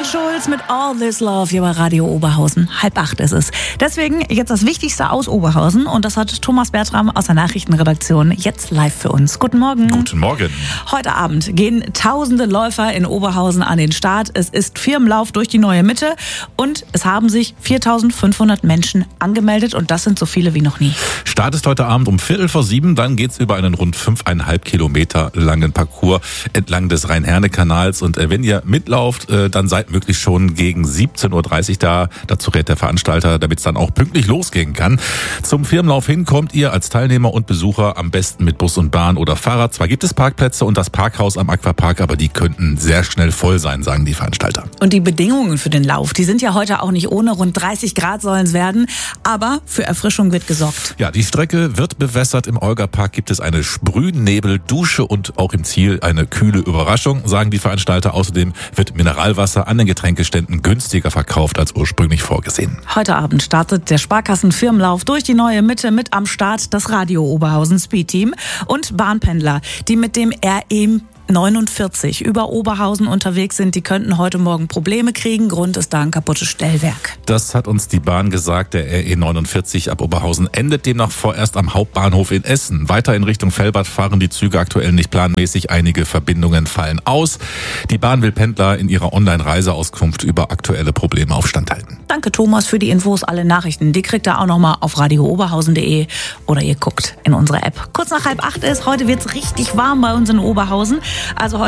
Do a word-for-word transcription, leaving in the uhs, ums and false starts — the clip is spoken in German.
Schulz mit All This Love hier bei Radio Oberhausen. Halb acht ist es. Deswegen jetzt das Wichtigste aus Oberhausen. Und das hat Thomas Bertram aus der Nachrichtenredaktion jetzt live für uns. Guten Morgen. Guten Morgen. Heute Abend gehen tausende Läufer in Oberhausen an den Start. Es ist Firmenlauf durch die neue Mitte. Und es haben sich viertausendfünfhundert Menschen angemeldet. Und das sind so viele wie noch nie. Start ist heute Abend um Viertel vor sieben. Dann geht's über einen rund fünfeinhalb Kilometer langen Parcours entlang des Rhein-Herne-Kanals. Und wenn ihr mitlauft, dann seid möglichst schon gegen siebzehn Uhr dreißig da. Dazu rät der Veranstalter, damit es dann auch pünktlich losgehen kann. Zum Firmenlauf hin kommt ihr als Teilnehmer und Besucher am besten mit Bus und Bahn oder Fahrrad. Zwar gibt es Parkplätze und das Parkhaus am Aquapark, aber die könnten sehr schnell voll sein, sagen die Veranstalter. Und die Bedingungen für den Lauf, die sind ja heute auch nicht ohne. Rund dreißig Grad sollen es werden, aber für Erfrischung wird gesorgt. Ja, die Strecke wird bewässert. Im Olga-Park gibt es eine Sprühnebel-Dusche und auch im Ziel eine kühle Überraschung, sagen die Veranstalter. Außerdem wird Mineralwasser an den Getränkeständen günstiger verkauft als ursprünglich vorgesehen. Heute Abend startet der Sparkassen-Firmenlauf durch die neue Mitte. Mit am Start das Radio Oberhausen Speed-Team und Bahnpendler, die mit dem R E neunundvierzig über Oberhausen unterwegs sind, die könnten heute Morgen Probleme kriegen. Grund ist da ein kaputtes Stellwerk. Das hat uns die Bahn gesagt. Der R E neunundvierzig ab Oberhausen endet demnach vorerst am Hauptbahnhof in Essen. Weiter in Richtung Velbert fahren die Züge aktuell nicht planmäßig. Einige Verbindungen fallen aus. Die Bahn will Pendler in ihrer Online-Reiseauskunft über aktuelle Probleme auf Stand halten. Danke Thomas für die Infos. Alle Nachrichten, die kriegt ihr auch nochmal auf radio oberhausen punkt de oder ihr guckt in unsere App. Kurz nach halb acht ist, heute wird's richtig warm bei uns in Oberhausen. Also heute